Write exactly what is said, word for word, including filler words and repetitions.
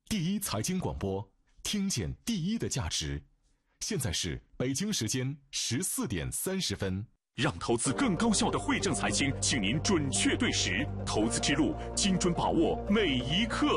第一财经广播，听见第一的价值。现在是北京时间十四点三十分。 让投资更高效的惠正财经，请您准确对时，投资之路精准把握每一刻。